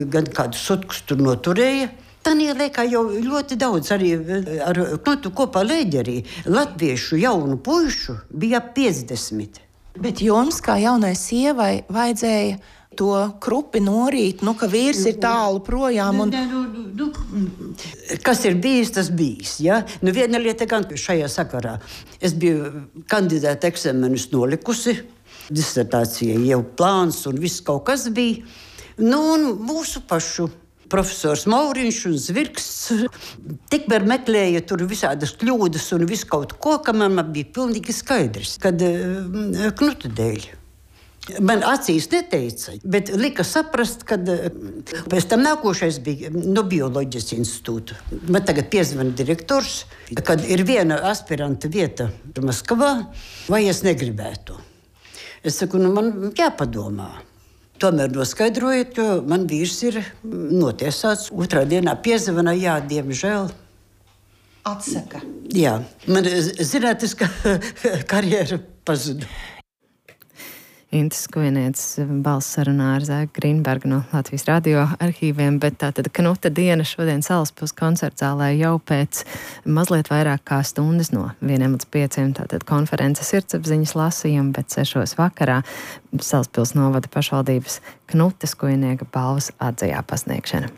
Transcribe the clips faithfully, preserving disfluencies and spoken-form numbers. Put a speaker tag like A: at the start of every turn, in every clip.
A: gan kādu sutkus tur noturēja. Tanī laikā jau ļoti daudz arī ar Knutu kopā leģerī latviešu jaunu puišu bija ap piecdesmit.
B: Bet jums, kā jaunai sievai, vajadzēja to krupi norīt, nu, ka vīrs ir tālu projām. Un...
A: Nu, nu, nu, kas ir bijis, tas bijis. Ja? Nu, viena lieta gan šajā sakarā. Es biju kandidāta eksāmenus nolikusi, disertācija jau plāns un viss kaut kas bija. Nu, un mūsu pašu profesors Mauriņš un Zvirksts tikmēr meklēja tur visādas kļūdas un visu kaut ko, ka man bija pilnīgi skaidrs, kad uh, Knuta dēļ. Man acīs neteica, bet lika saprast, kad pēc tam nākošais bija no bioloģijas institūta. Man tagad piezvana direktors, kad ir viena aspiranta vieta Maskavā, vai es negribētu. Es saku, nu man jāpadomā. Tomēr noskaidrojiet, jo man vīrs ir notiesāts. Otrā dienā piezvana, jā, diemžēl.
B: Atsaka.
A: Jā, man zinātniskā karjera pazuda.
C: Intas Skujnieces balss sarunā ar Zēgu Grīnbergu no Latvijas radio arhīviem, bet tātad Knuta diena šodien Salaspils koncertzālē jau pēc mazliet vairāk kā stundas no vieniem līdz pieciem, tātad konferences sirdsapziņas lasījuma, bet sešos vakarā Salaspils novada pašvaldības Knuta Skujnieka balvas atzajā pasniegšana.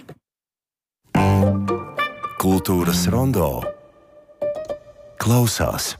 D: Kultūras rondo klausās.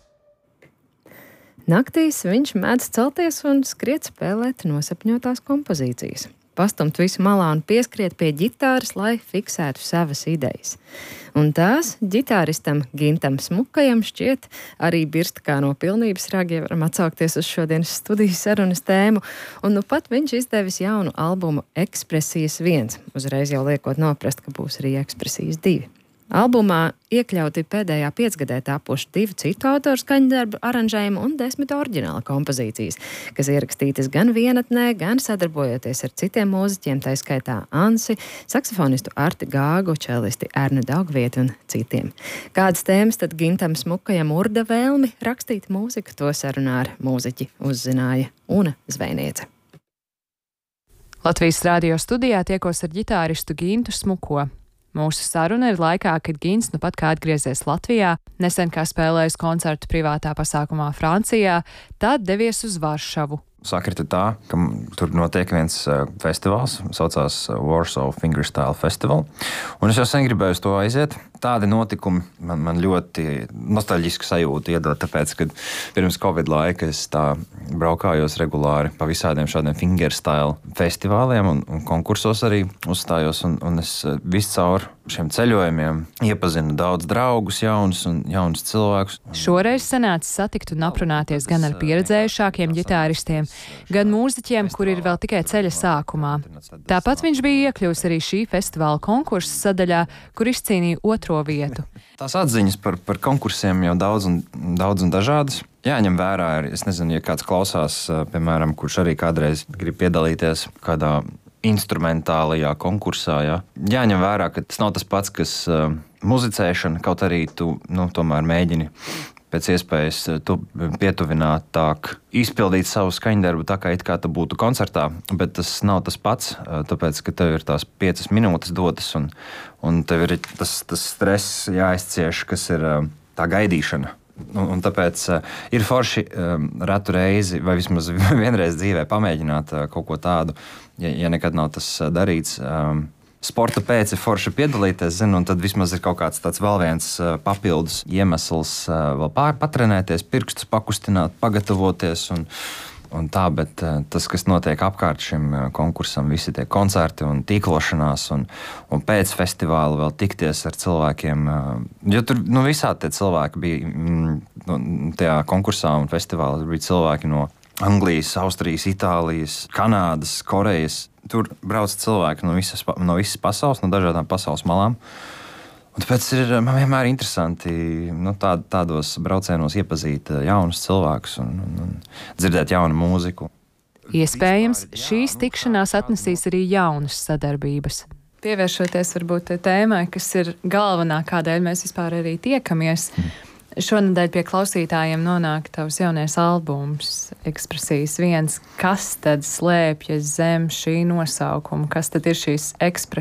C: Naktīs viņš mēdz celties un skriet spēlēt nosapņotās kompozīcijas. Pastumt visu malā un pieskriet pie ģitāras, lai fiksētu savas idejas. Un tās ģitāristam Gintam Smukajam šķiet arī birst kā no pilnības ragi, ja varam atsaukties uz šodienas studijas sarunas tēmu. Un nu pat viņš izdevis jaunu albumu Ekspresijas viens, uzreiz jau liekot noprast, ka būs arī Ekspresijas divi. Albumā iekļauti pēdējā piecgadē tapuši divu citu autoru skaņdarbu aranžējumu un desmit oriģināla kompozīcijas, kas ierakstītas gan vienatnē, gan sadarbojoties ar citiem mūziķiem, tā skaitā Ansi, saksofonistu Arti Gāgu, čelisti Ernu Daugvietu un citiem. Kādas tēmas tad Gintam Smukajam urda vēlmi rakstīt mūziku, to sarunā ar mūziķi uzzināja Una Zvejniece.
E: Latvijas radio studijā tiekos ar ģitāristu Gintu Smuko. Mūsu saruna ir laikā, kad Gins nu pat kā atgriezies Latvijā, nesen kā spēlējis koncertu privātā pasākumā Francijā, tad devies uz Varšavu.
F: Sakrita tā, ka tur notiek viens festivāls, saucās Warsaw Fingerstyle Festival, un es jau sen gribēju uz to aiziet. Tādi notikumi man, man ļoti nostalģisku sajūtu iedod, tāpēc, ka pirms Covid laika es tā braukājos regulāri pa visādiem šādiem fingerstyle festivāliem un, un konkursos arī uzstājos, un, un es visu caur šiem ceļojumiem iepazinu daudz draugus, jaunus un jaunus cilvēkus.
E: Šoreiz sanāca satikt un aprunāties gan ar pieredzējušākiem ģitāristiem, gan mūziķiem, kuri ir vēl tikai ceļa sākumā. Tāpat viņš bija iekļuvis arī šī festivāla konkursa sadaļā, kur izcīnīja otro vietu.
F: Tās atziņas par, par konkursiem jau daudz un, daudz un dažādas. Jāņem vērā, es nezinu, ja kāds klausās, piemēram, kurš arī kādreiz grib piedalīties kādā instrumentālajā konkursā. Ja? Jāņem vērā, ka tas nav tas pats, kas uh, muzicēšana, kaut arī tu nu, tomēr mēģini pēc iespējas tu pietuvinātāk izpildīt savu skaņdarbu tā, kā it kā tu būtu koncertā, bet tas nav tas pats, tāpēc, ka tev ir tās piecas minūtes dotas un, un tev ir tas, tas stress jāizcieš, kas ir uh, tā gaidīšana. Un, un tāpēc uh, ir forši um, retu reizi vai vismaz vienreiz dzīvē pamēģināt uh, kaut ko tādu, ja, ja nekad nav tas uh, darīts. Um, sporta pēc ir forši piedalīties, zinu, un tad vismaz ir kaut kāds tāds vēl viens uh, papildus iemesls uh, vēl pār patrenēties, pirkstus pakustināt, pagatavoties un Un tā, bet tas, kas notiek apkārt šim konkursam, visi tie koncerti un tīklošanās un, un pēc festivāla vēl tikties ar cilvēkiem, jo tur nu, visādi tie cilvēki bija nu, tajā konkursā un festivālā, bija cilvēki no Anglijas, Austrijas, Itālijas, Kanādas, Korejas. Tur brauc cilvēki no visas, no visas pasaules, no dažādām pasaules malām. Un tāpēc ir man vienmēr interesanti nu, tā, tādos braucienos iepazīt jaunus cilvēkus un, un, un dzirdēt jaunu mūziku.
E: Iespējams, šīs tikšanās atnesīs arī jaunas sadarbības. Pievēršoties varbūt tēmai, kas ir galvenā, kādēļ mēs vispār arī tiekamies. Šonadēļ pie klausītājiem nonāk tavs jaunais albums, Ekspresijas viens. Kas tad slēpjas zem šī nosaukuma? Kas tad ir šīs ekspresijas?